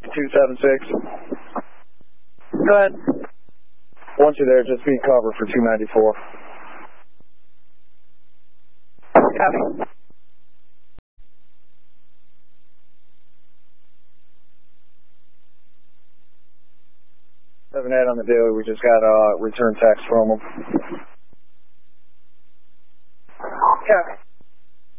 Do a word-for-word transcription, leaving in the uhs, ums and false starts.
two seven six. Go ahead. Once you're there, just be cover for two ninety-four. Copy. seven eight on the daily, we just got a uh, return text from them. Yeah.